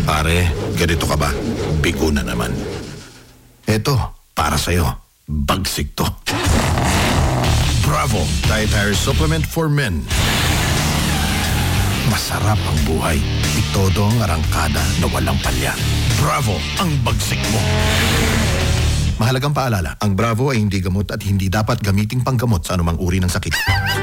Pare, ganito ka ba? Bigo na naman. Eto, para sa'yo. Bagsik to. Bravo, dietary supplement for men. Masarap ang buhay. Itodo ang arangkada na walang palya. Bravo, ang bagsik mo. Mahalagang paalala, ang Bravo ay hindi gamot at hindi dapat gamiting panggamot sa anumang uri ng sakit.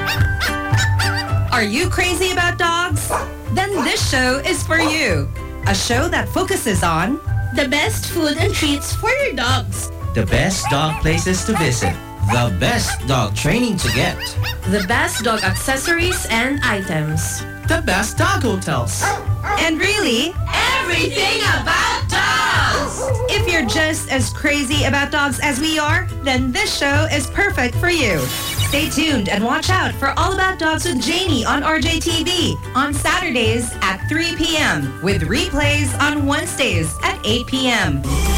Are you crazy about dogs? Then this show is for you. A show that focuses on the best food and treats for your dogs, the best dog places to visit, the best dog training to get, the best dog accessories and items, the best dog hotels, and really, everything about dogs! If you're just as crazy about dogs as we are, then this show is perfect for you. Stay tuned and watch out for All About Dogs with Janie on RJTV on Saturdays at 3 p.m. with replays on Wednesdays at 8 p.m.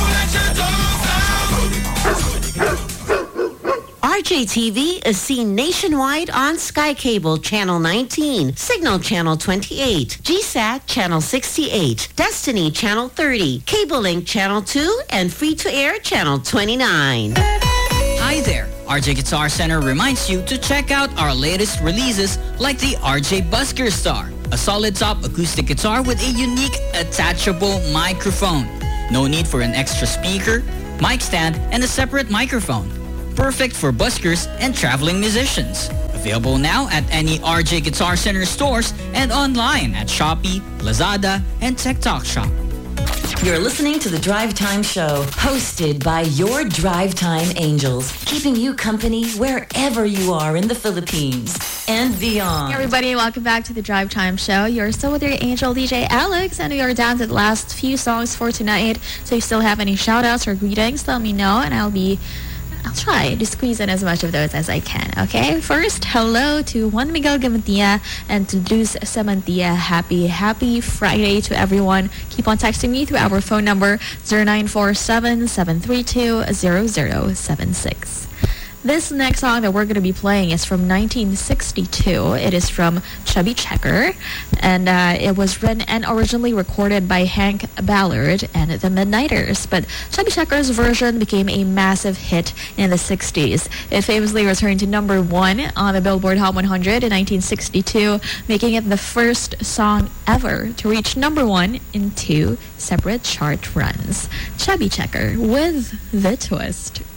RJTV is seen nationwide on Sky Cable Channel 19, Signal Channel 28, GSAT Channel 68, Destiny Channel 30, Cable Link Channel 2, and Free-to-Air Channel 29. Hi there. RJ Guitar Center reminds you to check out our latest releases like the RJ Busker Star, a solid top acoustic guitar with a unique attachable microphone. No need for an extra speaker, mic stand, and a separate microphone. Perfect for buskers and traveling musicians. Available now at any RJ Guitar Center stores and online at Shopee, Lazada, and TikTok Shop. You're listening to The Drive Time Show, hosted by your Drive Time Angels, keeping you company wherever you are in the Philippines and beyond. Hey everybody, welcome back to The Drive Time Show. You're still with your angel DJ Alex, and we are down to the last few songs for tonight. So if you still have any shout-outs or greetings, let me know, and I'll try to squeeze in as much of those as I can, okay? First, hello to Juan Miguel Gamantia and to Luz Samantia. Happy Friday to everyone. Keep on texting me through our phone number 0947-732-0076. This next song that we're going to be playing is from 1962. It is from Chubby Checker, and it was written and originally recorded by Hank Ballard and the Midnighters. But Chubby Checker's version became a massive hit in the 60s. It famously returned to number 1 on the Billboard Hot 100 in 1962, making it the first song ever to reach number 1 in 2 separate chart runs. Chubby Checker with The Twist.